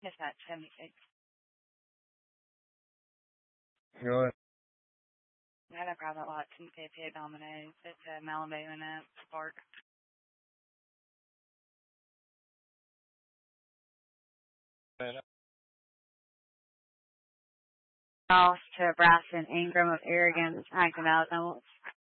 It's not 76. Go ahead. I had a private lot 250 at Domino's. It's a Malibu and a Spark. Lost to Bryson Ingram of Arrogance. I can out.